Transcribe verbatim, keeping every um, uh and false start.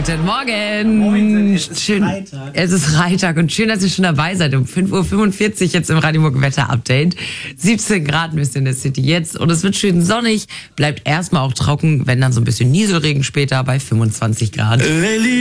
Guten Morgen. Moin, es ist schön, Freitag. Es ist Freitag und schön, dass ihr schon dabei seid um fünf Uhr fünfundvierzig jetzt im Radio Morgen Wetter Update. siebzehn Grad müsst ihr in der City jetzt und es wird schön sonnig, bleibt erstmal auch trocken, wenn dann so ein bisschen Nieselregen später bei fünfundzwanzig Grad.